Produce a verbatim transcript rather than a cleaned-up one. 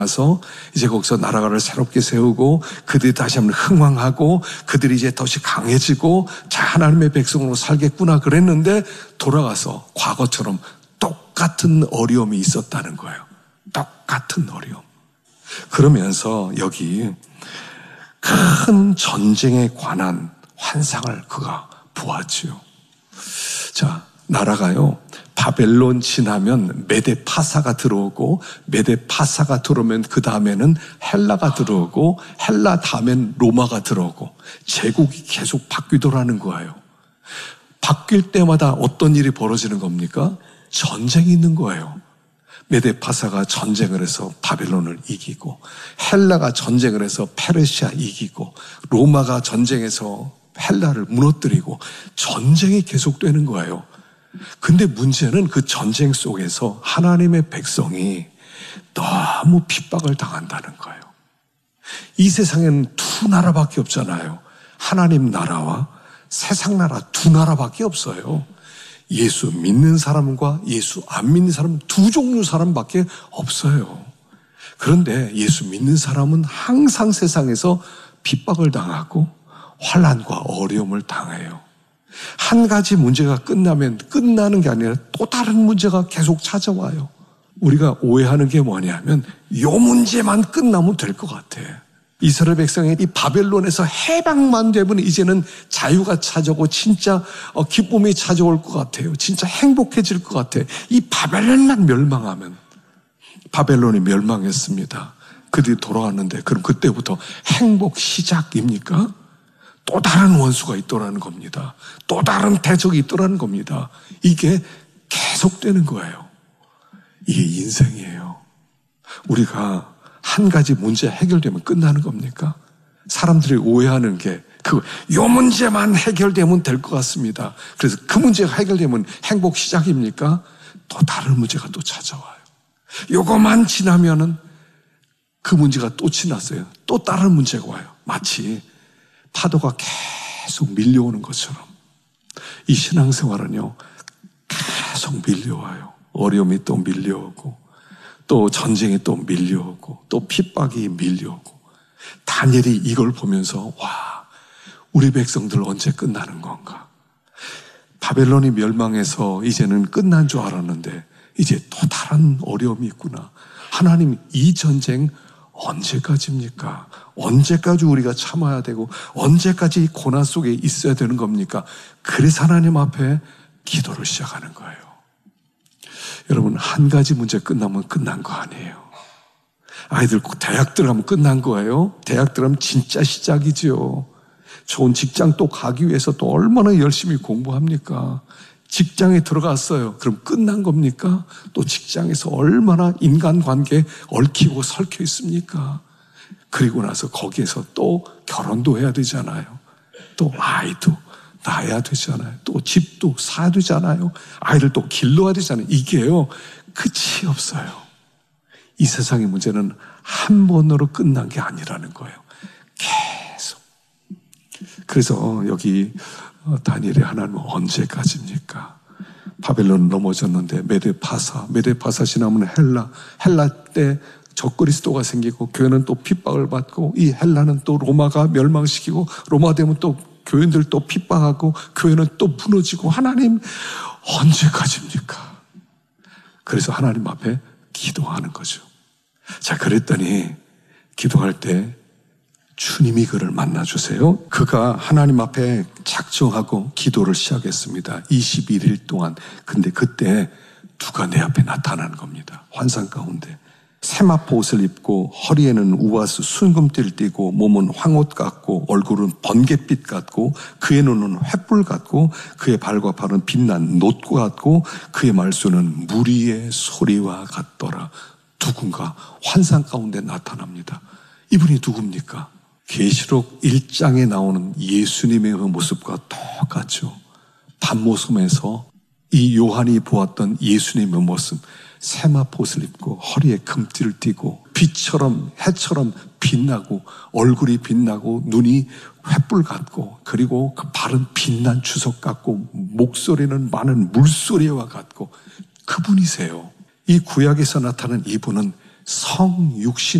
가서 이제 거기서 나라를 새롭게 세우고 그들이 다시 한번 흥왕하고 그들이 이제 더시 강해지고 자 하나님의 백성으로 살겠구나 그랬는데 돌아가서 과거처럼 똑같은 어려움이 있었다는 거예요. 똑같은 어려움. 그러면서 여기 큰 전쟁에 관한 환상을 그가 보았지요. 자, 나라가요. 바벨론 지나면 메데파사가 들어오고 메데파사가 들어오면 그 다음에는 헬라가 들어오고 헬라 다음엔 로마가 들어오고 제국이 계속 바뀌더라는 거예요. 바뀔 때마다 어떤 일이 벌어지는 겁니까? 전쟁이 있는 거예요. 메데파사가 전쟁을 해서 바벨론을 이기고 헬라가 전쟁을 해서 페르시아 이기고 로마가 전쟁해서 헬라를 무너뜨리고 전쟁이 계속되는 거예요. 근데 문제는 그 전쟁 속에서 하나님의 백성이 너무 핍박을 당한다는 거예요. 이 세상에는 두 나라밖에 없잖아요. 하나님 나라와 세상 나라 두 나라밖에 없어요. 예수 믿는 사람과 예수 안 믿는 사람 두 종류 사람밖에 없어요. 그런데 예수 믿는 사람은 항상 세상에서 핍박을 당하고 환난과 어려움을 당해요. 한 가지 문제가 끝나면 끝나는 게 아니라 또 다른 문제가 계속 찾아와요. 우리가 오해하는 게 뭐냐면 이 문제만 끝나면 될 것 같아. 이스라엘 백성이 이 바벨론에서 해방만 되면 이제는 자유가 찾아오고 진짜 기쁨이 찾아올 것 같아요. 진짜 행복해질 것 같아. 이 바벨론만 멸망하면. 바벨론이 멸망했습니다. 그들이 돌아왔는데 그럼 그때부터 행복 시작입니까? 또 다른 원수가 있더라는 겁니다. 또 다른 대적이 있더라는 겁니다. 이게 계속되는 거예요. 이게 인생이에요. 우리가 한 가지 문제 해결되면 끝나는 겁니까? 사람들이 오해하는 게 그 요 문제만 해결되면 될 것 같습니다. 그래서 그 문제가 해결되면 행복 시작입니까? 또 다른 문제가 또 찾아와요. 요거만 지나면은 그 문제가 또 지났어요. 또 다른 문제가 와요. 마치 파도가 계속 밀려오는 것처럼 이 신앙생활은요 계속 밀려와요. 어려움이 또 밀려오고 또 전쟁이 또 밀려오고 또 핍박이 밀려오고 다니엘이 이걸 보면서 와 우리 백성들 언제 끝나는 건가? 바벨론이 멸망해서 이제는 끝난 줄 알았는데 이제 또 다른 어려움이 있구나. 하나님 이 전쟁 언제까지입니까? 언제까지 우리가 참아야 되고 언제까지 이 고난 속에 있어야 되는 겁니까? 그래서 하나님 앞에 기도를 시작하는 거예요. 여러분 한 가지 문제 끝나면 끝난 거 아니에요. 아이들 대학 들어가면 끝난 거예요. 대학 들어가면 진짜 시작이죠. 좋은 직장 또 가기 위해서 또 얼마나 열심히 공부합니까? 직장에 들어갔어요. 그럼 끝난 겁니까? 또 직장에서 얼마나 인간관계에 얽히고 설켜 있습니까? 그리고 나서 거기에서 또 결혼도 해야 되잖아요. 또 아이도 낳아야 되잖아요. 또 집도 사야 되잖아요. 아이를 또 길러야 되잖아요. 이게요 끝이 없어요. 이 세상의 문제는 한 번으로 끝난 게 아니라는 거예요. 계속. 그래서 여기 다니엘의 하나님은 언제까지입니까? 바벨론 넘어졌는데 메데파사, 메데파사 지나면 헬라, 헬라 때 적그리스도가 생기고 교회는 또 핍박을 받고 이 헬라는 또 로마가 멸망시키고 로마 되면 또 교인들 또 핍박하고 교회는 또 무너지고 하나님 언제까지입니까? 그래서 하나님 앞에 기도하는 거죠. 자, 그랬더니 기도할 때 주님이 그를 만나주세요. 그가 하나님 앞에 작정하고 기도를 시작했습니다. 이십일 일 동안. 근데 그때 누가 내 앞에 나타나는 겁니다. 환상 가운데. 세마포 옷을 입고 허리에는 우아스 순금띠를 띠고 몸은 황옷 같고 얼굴은 번갯빛 같고 그의 눈은 횃불 같고 그의 발과 발은 빛난 놋고 같고 그의 말수는 무리의 소리와 같더라. 누군가 환상 가운데 나타납니다. 이분이 누굽니까? 계시록 일 장에 나오는 예수님의 그 모습과 똑같죠. 밤모섬에서 이 요한이 보았던 예수님의 모습, 세마포옷을 입고 허리에 금띠를 띠고 빛처럼 해처럼 빛나고 얼굴이 빛나고 눈이 횃불 같고 그리고 그 발은 빛난 주석 같고 목소리는 많은 물소리와 같고 그분이세요. 이 구약에서 나타난 이분은 성육신